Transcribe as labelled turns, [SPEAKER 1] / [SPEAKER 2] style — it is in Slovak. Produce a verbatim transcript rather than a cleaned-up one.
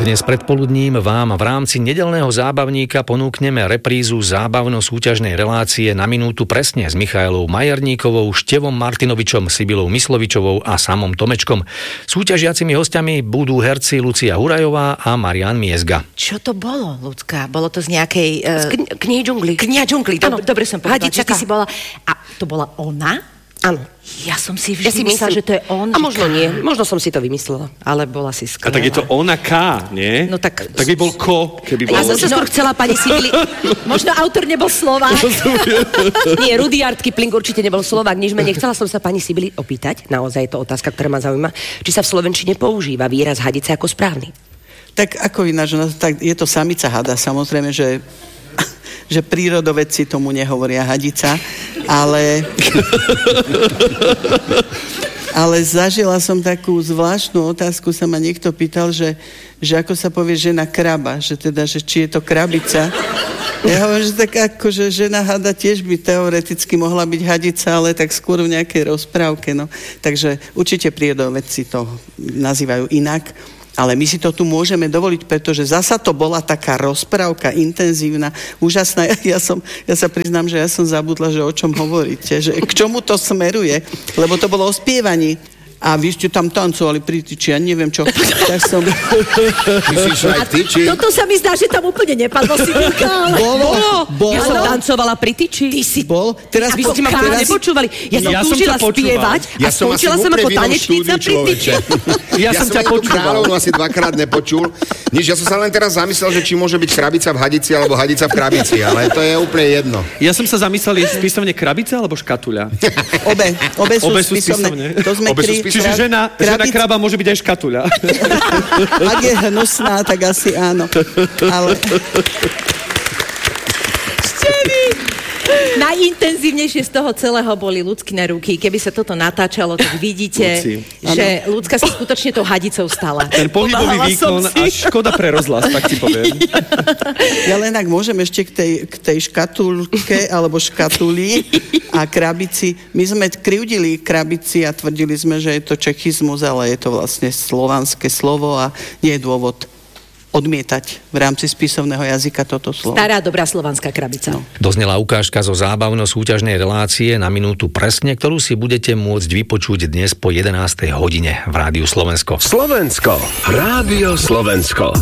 [SPEAKER 1] Dnes predpoludním vám v rámci nedeľného zábavníka ponúkneme reprízu zábavno-súťažnej relácie Na minútu presne s Michailou Majerníkovou, Števom Martinovičom, Sibilou Myslovičovou a Samom Tomečkom. Súťažiacimi hostiami budú herci Lucia Hurajová a Marián Miezga.
[SPEAKER 2] Čo to bolo, Lucka? Bolo to z nejakej... Uh...
[SPEAKER 3] Z kni- knihy džungly.
[SPEAKER 2] Kniha džungly, do, dobre som povedala.
[SPEAKER 3] Hadička.
[SPEAKER 2] Ty si bola... A to bola ona?
[SPEAKER 3] Áno.
[SPEAKER 2] Ja som si vždy
[SPEAKER 3] Ja si
[SPEAKER 2] myslela,
[SPEAKER 3] myslím,
[SPEAKER 2] že to je on.
[SPEAKER 3] A možno nie, možno som si to vymyslela, ale bola si skvelá.
[SPEAKER 4] A tak je to ona K, nie?
[SPEAKER 2] No tak...
[SPEAKER 4] Tak by bol Ko, keby bol...
[SPEAKER 2] Ja som sa skôr chcela pani Sibili... Možno autor nebol Slovák.
[SPEAKER 3] Nie, Rudyard Kipling určite nebol Slovák, nič menej. Chcela som sa pani Sibili opýtať, naozaj je to otázka, ktorá ma zaujíma, či sa v slovenčine používa výraz hadica ako správny.
[SPEAKER 5] Tak ako ináč, no, tak je to samica hada, samozrejme, že že prírodovedci tomu nehovoria hadica, ale ale zažila som takú zvláštnu otázku, sa ma niekto pýtal, že, že ako sa povie žena kraba, že teda, že či je to krabica. Ja hovorím, že tak ako, že žena hada tiež by teoreticky mohla byť hadica, ale tak skôr v nejakej rozprávke, no. Takže určite prírodovedci to nazývajú inak. Ale my si to tu môžeme dovoliť, pretože zasa to bola taká rozprávka intenzívna, úžasná. Ja, ja, som, ja sa priznám, že ja som zabudla, že o čom hovoríte, že k čomu to smeruje, lebo to bolo o spievaní. A vy ste tam tancovali pri tyči, ja neviem čo. Tak som...
[SPEAKER 6] Myslíš aj tyči?
[SPEAKER 2] Toto sa mi zdá, že tam úplne nepadlo, Sibilka, ale...
[SPEAKER 5] Bolo, bolo.
[SPEAKER 3] Ja som tancovala pri tyči.
[SPEAKER 2] Ty si...
[SPEAKER 5] Bol. Teraz
[SPEAKER 3] Aby ste ma
[SPEAKER 5] teraz...
[SPEAKER 3] nepočúvali. Ja som
[SPEAKER 4] Ja som
[SPEAKER 3] túžila
[SPEAKER 4] ťa počúval.
[SPEAKER 3] spievať a
[SPEAKER 6] Ja som
[SPEAKER 3] skončila
[SPEAKER 6] asi
[SPEAKER 3] som
[SPEAKER 6] v
[SPEAKER 3] ako
[SPEAKER 6] úplne
[SPEAKER 3] tanečnica
[SPEAKER 6] inom
[SPEAKER 3] pri
[SPEAKER 6] štúdiu,
[SPEAKER 3] tyči.
[SPEAKER 6] človeče.
[SPEAKER 4] Ja som ťa
[SPEAKER 6] tú
[SPEAKER 4] počúval.
[SPEAKER 6] kráľovnu asi dvakrát nepočul. Nič, ja som sa len teraz zamyslel, že či môže byť krabica v hadici alebo hadica v krabici, ale to je úplne jedno.
[SPEAKER 4] Ja som sa zamyslel, je spisovne krabica alebo škatuľa?
[SPEAKER 5] Obe, obe sú,
[SPEAKER 4] Obe sú
[SPEAKER 5] spisovné.
[SPEAKER 4] spisovné.
[SPEAKER 5] To sme
[SPEAKER 6] Obe sú
[SPEAKER 5] kri...
[SPEAKER 6] spisovné.
[SPEAKER 4] Čiže žena, žena
[SPEAKER 5] Krabic-
[SPEAKER 4] kraba môže byť aj škatuľa.
[SPEAKER 5] Ak je hnusná, tak asi áno. Ale...
[SPEAKER 2] Najintenzívnejšie z toho celého boli Ľudkine ruky. Keby sa toto natáčalo, tak vidíte,
[SPEAKER 4] Luci.
[SPEAKER 2] že Ľudská si skutočne tou hadicou stala.
[SPEAKER 4] Ten pohybový
[SPEAKER 2] Pomáhala som
[SPEAKER 4] výkon
[SPEAKER 2] si.
[SPEAKER 4] a škoda pre rozhlas, tak ti poviem.
[SPEAKER 5] Ja len ak môžem ešte k tej, k tej škatulke alebo škatuli a krabici. My sme krivdili krabici a tvrdili sme, že je to čechizmus, ale je to vlastne slovanské slovo a nie je dôvod odmietať v rámci spisovného jazyka toto slovo.
[SPEAKER 2] Stará dobrá slovanská krabica. No.
[SPEAKER 1] Doznela ukážka zo zábavno-súťažnej relácie Na minútu presne, ktorú si budete môcť vypočuť dnes po jedenástej hodine v Rádiu Slovensko.
[SPEAKER 7] Slovensko. Rádio Slovensko.